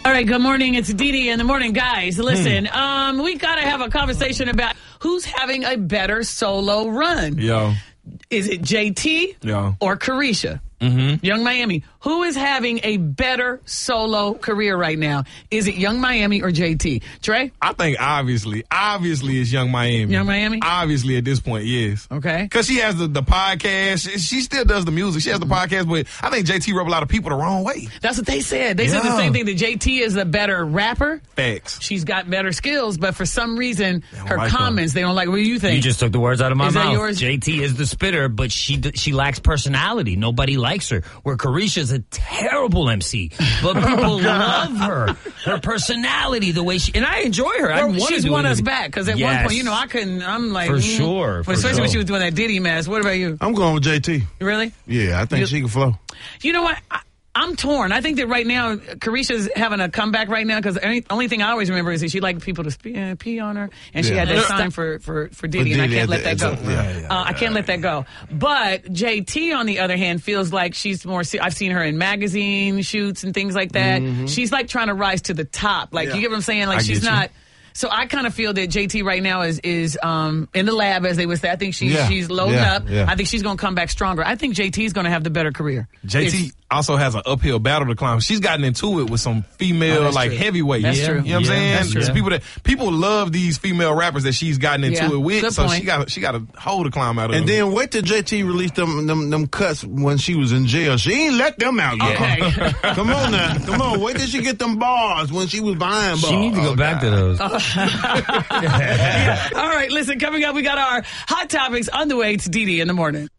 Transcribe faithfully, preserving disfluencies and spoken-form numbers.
All right, good morning. It's Dee Dee in the morning. Guys, listen, hmm. um, we got to have a conversation about who's having a better solo run. Yo. Is it J T Yo. or Carisha? Mm-hmm. Young Miami. Who is having a better solo career right now? Is it Young Miami or J T? Trey? I think obviously, obviously it's Young Miami. Young Miami? Obviously at this point, yes. Okay. Because she has the, the podcast. She, she still does the music. She has the podcast, but I think J T rubbed a lot of people the wrong way. That's what they said. They yeah. said the same thing, that J T is a better rapper. Facts. She's got better skills, but for some reason, her like comments, them. they don't like. What do you think? You just took the words out of my is mouth. That yours? J T is the spitter, but she she lacks personality. Nobody likes her. Where Carisha's a terrible M C, but people love her. Her personality, the way she, and I enjoy her. I well, she's won us it. back, because at yes. one point, you know, I couldn't, I'm like. For mm, sure. For especially sure. when she was doing that Diddy mess. What about you? I'm going with J T. Really? Yeah, I think you, she can flow. You know what? I, I'm torn. I think that right now, Carisha's having a comeback right now, because the only thing I always remember is that she liked people to sp- uh, pee on her, and yeah. she had that sign for, for, for Diddy, and I can't let that go. Yeah, yeah, uh, I can't let that go. But J T, on the other hand, feels like she's more, I've seen her in magazine shoots and things like that. Mm-hmm. She's like trying to rise to the top. Like, yeah. you get what I'm saying? Like, I she's you. not... So I kind of feel that J T right now is is um, in the lab, as they would say. I think she's yeah. she's loading yeah. up. Yeah. I think she's going to come back stronger. I think J T is going to have the better career. J T it's, also has an uphill battle to climb. She's gotten into it with some female oh, like true. heavyweights. That's yeah. true. You know what yeah, I'm saying? That's true. There's people that people love these female rappers that she's gotten into yeah. it with. Good so point. she got she got a hole to climb out of. And them. then wait till J T released them, them them cuts when she was in jail. She ain't let them out yet. Okay. Come on now, come on. Wait till she get them bars when she was behind bars. She needs to go oh, back God. to those. yeah. All right, listen, coming up, we got our hot topics on the way. It's Dee Dee in the morning.